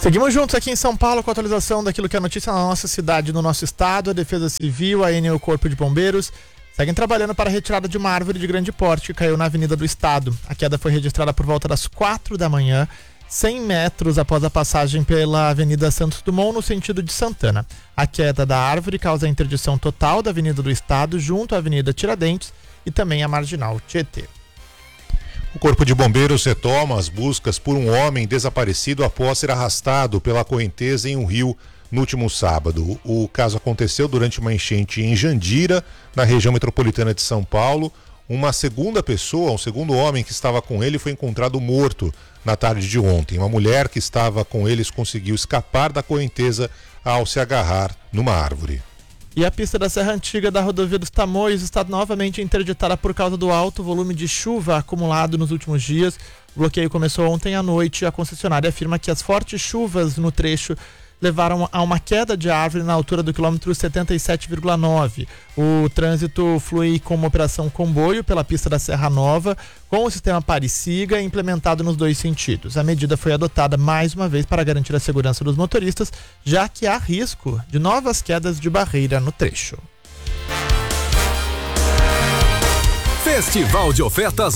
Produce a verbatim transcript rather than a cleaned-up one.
Seguimos juntos aqui em São Paulo com a atualização daquilo que é notícia na nossa cidade, no nosso estado. A Defesa Civil, a ANEEL e o Corpo de Bombeiros seguem trabalhando para a retirada de uma árvore de grande porte que caiu na Avenida do Estado. A queda foi registrada por volta das quatro da manhã, cem metros após a passagem pela Avenida Santos Dumont no sentido de Santana. A queda da árvore causa a interdição total da Avenida do Estado junto à Avenida Tiradentes e também a Marginal Tietê. O Corpo de Bombeiros retoma as buscas por um homem desaparecido após ser arrastado pela correnteza em um rio no último sábado. O caso aconteceu durante uma enchente em Jandira, na região metropolitana de São Paulo. Uma segunda pessoa, um segundo homem que estava com ele, foi encontrado morto na tarde de ontem. Uma mulher que estava com eles conseguiu escapar da correnteza ao se agarrar numa árvore. E a pista da Serra Antiga da Rodovia dos Tamoios está novamente interditada por causa do alto volume de chuva acumulado nos últimos dias. O bloqueio começou ontem à noite. A concessionária afirma que as fortes chuvas no trecho levaram a uma queda de árvore na altura do quilômetro setenta e sete vírgula nove. O trânsito flui com uma operação comboio pela pista da Serra Nova, com o sistema pare-siga implementado nos dois sentidos. A medida foi adotada mais uma vez para garantir a segurança dos motoristas, já que há risco de novas quedas de barreira no trecho. Festival de ofertas